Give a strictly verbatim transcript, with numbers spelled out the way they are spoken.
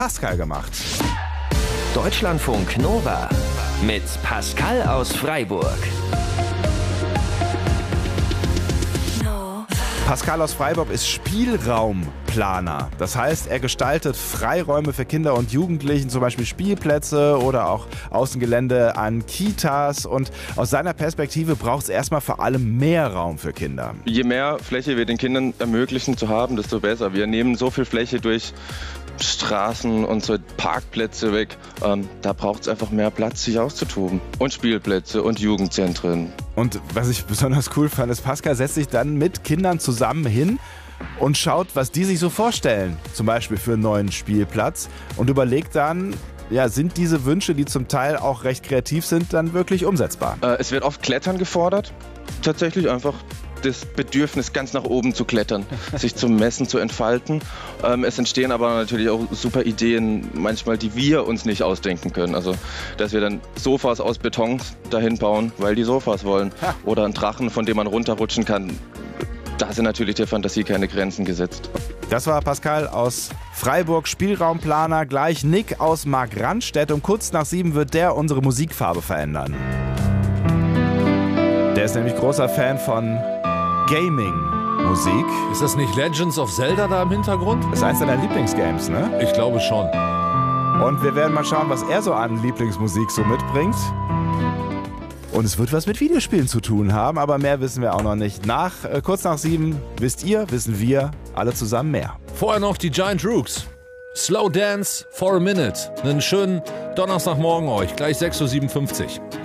Pascal gemacht. Deutschlandfunk Nova mit Pascal aus Freiburg. Pascal aus Freiburg ist Spielraumplaner. Das heißt, er gestaltet Freiräume für Kinder und Jugendlichen, zum Beispiel Spielplätze oder auch Außengelände an Kitas. Und aus seiner Perspektive braucht es erstmal vor allem mehr Raum für Kinder. Je mehr Fläche wir den Kindern ermöglichen zu haben, desto besser. Wir nehmen so viel Fläche durch Straßen und so Parkplätze weg. Ähm, da braucht es einfach mehr Platz, sich auszutoben. Und Spielplätze und Jugendzentren. Und was ich besonders cool fand, ist, Pascal setzt sich dann mit Kindern zusammen hin und schaut, was die sich so vorstellen. Zum Beispiel für einen neuen Spielplatz. Und überlegt dann, ja, sind diese Wünsche, die zum Teil auch recht kreativ sind, dann wirklich umsetzbar? Äh, es wird oft Klettern gefordert. Tatsächlich einfach das Bedürfnis, ganz nach oben zu klettern, sich zu messen, zu entfalten. Ähm, es entstehen aber natürlich auch super Ideen, manchmal, die wir uns nicht ausdenken können. Also, dass wir dann Sofas aus Beton dahin bauen, weil die Sofas wollen. Ha. Oder einen Drachen, von dem man runterrutschen kann. Da sind natürlich der Fantasie keine Grenzen gesetzt. Das war Pascal aus Freiburg, Spielraumplaner. Gleich Nick aus Markranstädt. Um kurz nach sieben wird der unsere Musikfarbe verändern. Der ist nämlich großer Fan von Gaming-Musik. Ist das nicht Legends of Zelda da im Hintergrund? Das ist eins deiner Lieblingsgames, ne? Ich glaube schon. Und wir werden mal schauen, was er so an Lieblingsmusik so mitbringt. Und es wird was mit Videospielen zu tun haben, aber mehr wissen wir auch noch nicht. Nach, äh, kurz nach sieben wisst ihr, wissen wir, alle zusammen mehr. Vorher noch die Giant Rooks. Slow Dance for a Minute. Einen schönen Donnerstagmorgen euch. Gleich sechs Uhr siebenundfünfzig.